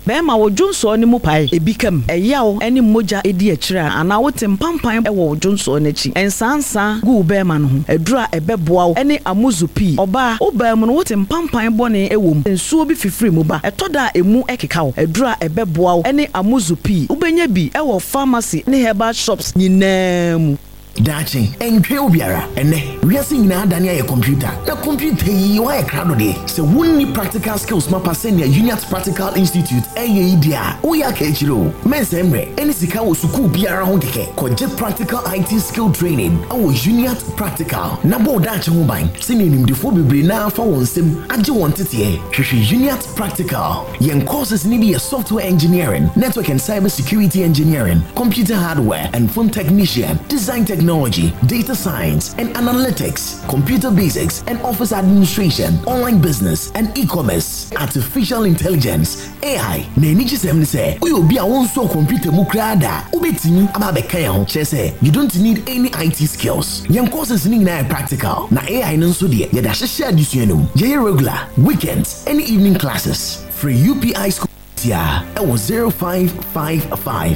bema wo dwonso ne mu pae ebi kam eyaw ene moja edi akira ana wote mpampan wo dwonso n'echi ensansa gu bema no ho adura ebeboa wo ene amuzupi oba obam no wote mpampan bone ewom ensuo bi fifiri mu ba etoda emu ekeka wo adura ebeboa wo ene amuzupi ubenya bi ewo pharmacy ne herbal shops nyinaa Dachi, enkwe obiara, ene, wiase nyina adane aye computer. Na computer yi wa ye krado de. Se wonni practical skills mapa senia Uniat Practical Institute eye idia. Oya ka echiro. Mense emre, eni sika wo suku biara ho keke. Koje practical IT skill training. Awo Uniat Practical. Na bo dachi ho ban. Sene nimdefo bebre na afa wonsem age won tete. Hwehwe Uniat Practical. Yen courses ni be software engineering, network and cyber security engineering, computer hardware and phone technician, design technology, data science and analytics, computer basics and office administration, online business and e-commerce, artificial intelligence, AI. Neni jisem say, uyo bi a wonso computer mu krada, ubetimi ababeka ya ho chese. You don't need any IT skills. Yen courses ni na practical. Na AI nso de, ye da hye adisuenum. Ye regular, weekends, and evening classes. Free UPI school ya. It was 0555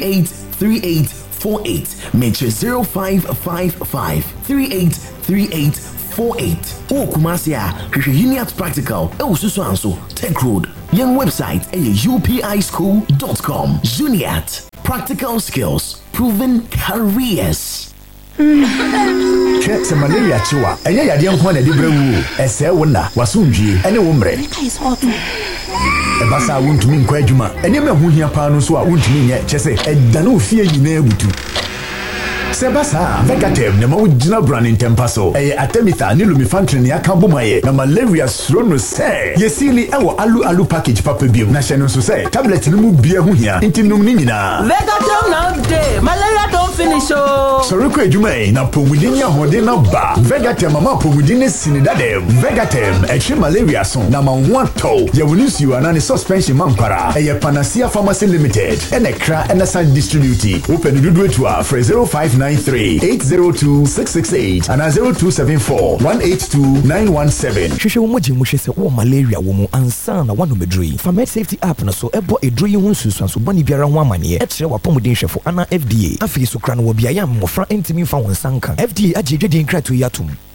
383848. Metre 0555 383848. O Kumasia, Uniat Practical, Osusu Anso, Tech Road. Young website upischool.com. Uniat Practical Skills, Proven Careers. Se malaria chiwa, enya yade nko na de brawu, ese wona, wasundwie, ene wo mre. Ebasa wontumi nkwa adwuma, ene me ho hia pa no so a wontumi nye, chese edane ofie nyina ebutu. Sebasa, Vegatem, na mawujina brand in Tempaso, Atemitha, Nilumifantrin, Yakabumaye, na malaria srono se. Yesili ewo alu package papebio, na shenon so se, tablet numu bia hunya, intinum ninina. Vegatem now day, malaria don't finish oh. Soroko ejume, na pomudini ya hode na ba. Vegatem mama pomudini sinidadem. Vegatem, eche malaria son, na mawuanto. Yawunusi yu anani suspension mampara. Panacea Pharmacy Limited, enekra enasan distributi. Open duduetua, for 0593-802-668 and 0274-182-917. Shushe umoji mushese uwa malaria wumu ansana wanu medrui. Famed Safety App na so ebo edrui hunsu swansu bani biara wamanie. Etre wapomu dinshefo ana FDA. Afi sukrano wabiaya mwafra entimi fa wansanka. FDA ajijwe di inkratu yatum.